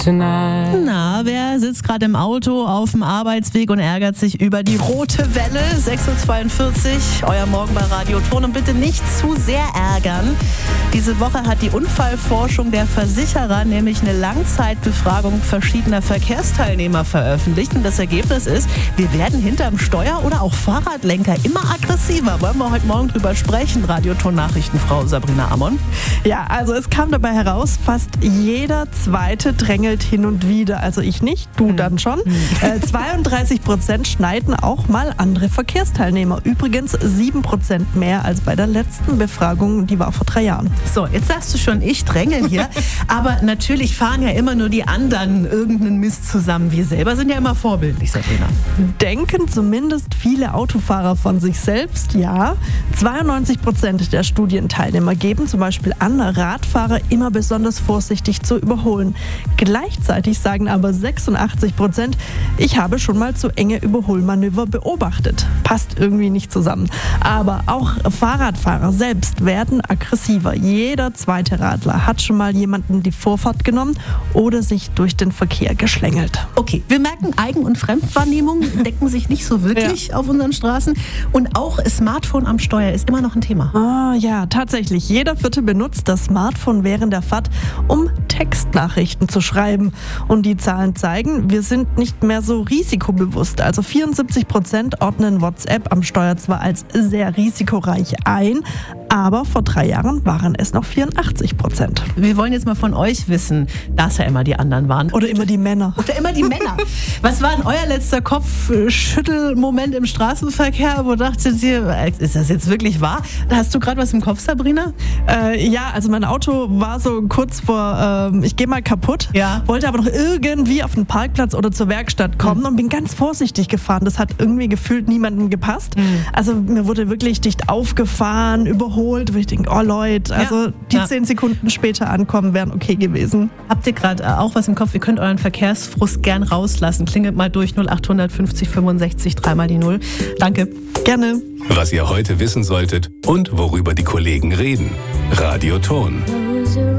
tonight. Na, wer sitzt gerade im Auto auf dem Arbeitsweg und ärgert sich über die rote Welle? 6.42 Uhr, euer Morgen bei Radio Ton. Und bitte nicht zu sehr ärgern. Diese Woche hat die Unfallforschung der Versicherer nämlich eine Langzeitbefragung verschiedener Verkehrsteilnehmer veröffentlicht. Und das Ergebnis ist, wir werden hinterm Steuer- oder auch Fahrradlenker immer aggressiver. Wollen wir heute Morgen drüber sprechen? Radio Ton Nachrichtenfrau Sabrina Amon. Ja, also es kam dabei heraus, fast jeder Zweite drängelt hin und wieder. Also ich nicht, du dann schon. 32% schneiden auch mal andere Verkehrsteilnehmer. Übrigens 7% mehr als bei der letzten Befragung, die war vor 3 Jahren. So, jetzt sagst du schon, ich drängel hier. Aber natürlich fahren ja immer nur die anderen irgendeinen Mist zusammen. Wir selber sind ja immer vorbildlich, Sabrina. Denken zumindest viele Autofahrer von sich selbst, ja. 92% der Studienteilnehmer geben zum Beispiel an, Radfahrer immer besonders vorsichtig zu überholen. Gleichzeitig sagen aber 86%, ich habe schon mal zu enge Überholmanöver beobachtet. Passt irgendwie nicht zusammen. Aber auch Fahrradfahrer selbst werden aggressiver. Jeder zweite Radler hat schon mal jemanden die Vorfahrt genommen oder sich durch den Verkehr geschlängelt. Okay, wir merken, Eigen- und Fremdwahrnehmung decken sich nicht so wirklich auf unseren Straßen. Und auch Smartphone am Steuer ist immer noch ein Thema. Ah, ja, tatsächlich. Jeder Vierte benutzt das Smartphone während der Fahrt, um Textnachrichten zu schreiben. Und die Zahlen zeigen, wir sind nicht mehr so risikobewusst. Also 74% ordnen WhatsApp am Steuer zwar als sehr risikoreich ein, aber vor 3 Jahren waren es noch 84%. Wir wollen jetzt mal von euch wissen, da es ja immer die anderen waren. Oder immer die Männer. Oder immer die Männer. Was war denn euer letzter Kopfschüttelmoment im Straßenverkehr, wo dachtet ihr, ist das jetzt wirklich wahr? Hast du gerade was im Kopf, Sabrina? Ja, also mein Auto war so kurz vor, ich gehe mal kaputt, wollte aber noch irgendwie auf den Parkplatz oder zur Werkstatt kommen und bin ganz vorsichtig gefahren. Das hat irgendwie gefühlt niemandem gepasst. Also mir wurde wirklich dicht aufgefahren, überholt, wo ich denke, oh Leute, also die 10 Sekunden später ankommen wären okay gewesen. Habt ihr gerade auch was im Kopf? Ihr könnt euren Verkehrsfrust gern rauslassen. Klingelt mal durch 0800 50 65 3 mal die 0. Danke. Gerne. Was ihr heute wissen solltet und worüber die Kollegen reden. Radio Ton.